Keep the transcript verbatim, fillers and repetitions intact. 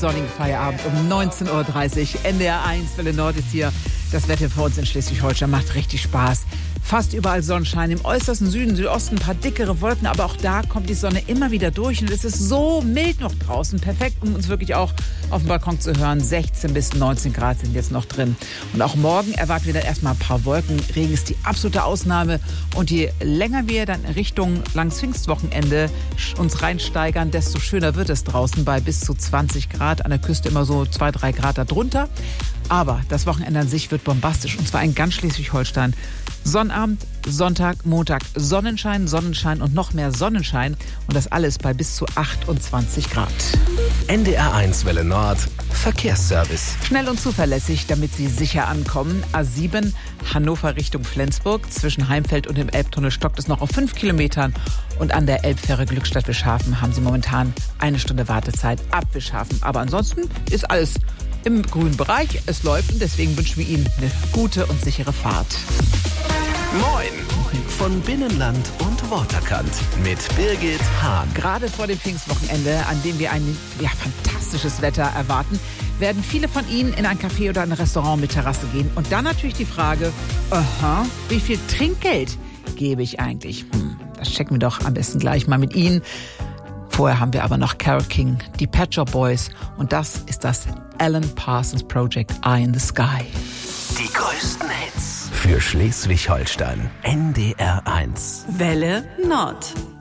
sonnigen Feierabend um neunzehn Uhr dreißig. N D R eins, Welle Nord ist hier. Das Wetter für uns in Schleswig-Holstein macht richtig Spaß. Fast überall Sonnenschein, im äußersten Süden, Südosten ein paar dickere Wolken, aber auch da kommt die Sonne immer wieder durch und es ist so mild noch draußen. Perfekt, um uns wirklich auch auf dem Balkon zu hören. sechzehn bis neunzehn Grad sind jetzt noch drin. Und auch morgen erwarten wir dann erstmal ein paar Wolken. Regen ist die absolute Ausnahme. Und je länger wir dann Richtung langs Pfingstwochenende uns reinsteigern, desto schöner wird es draußen bei bis zu zwanzig Grad. An der Küste immer so zwei, drei Grad darunter. Aber das Wochenende an sich wird bombastisch. Und zwar in ganz Schleswig-Holstein. Sonnabend, Sonntag, Montag Sonnenschein, Sonnenschein und noch mehr Sonnenschein. Und das alles bei bis zu achtundzwanzig Grad. N D R eins Welle Nord, Verkehrsservice. Schnell und zuverlässig, damit Sie sicher ankommen. A sieben, Hannover Richtung Flensburg. Zwischen Heimfeld und dem Elbtunnel stockt es noch auf fünf Kilometern. Und an der Elbfähre Glückstadt-Wischhafen haben Sie momentan eine Stunde Wartezeit ab Wischhafen. Aber ansonsten ist alles im grünen Bereich. Es läuft und deswegen wünschen wir Ihnen eine gute und sichere Fahrt. Moin von Binnenland und Waterkant mit Birgit Hahn. Gerade vor dem Pfingstwochenende, an dem wir ein ja, fantastisches Wetter erwarten, werden viele von Ihnen in ein Café oder ein Restaurant mit Terrasse gehen. Und dann natürlich die Frage, aha, wie viel Trinkgeld gebe ich eigentlich? Hm, das checken wir doch am besten gleich mal mit Ihnen. Vorher haben wir aber noch Carole King, die Pet Shop Boys und das ist das Alan Parsons Project Eye in the Sky. Die größten Hits für Schleswig-Holstein. N D R eins. Welle Nord.